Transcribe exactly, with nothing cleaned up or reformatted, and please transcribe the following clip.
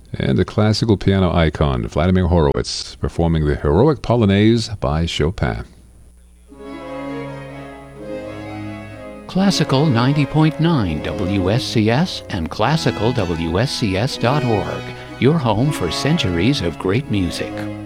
And a classical piano icon, Vladimir Horowitz, performing the Heroic Polonaise by Chopin. Classical ninety point nine W S C S and classical W S C S dot org, your home for centuries of great music.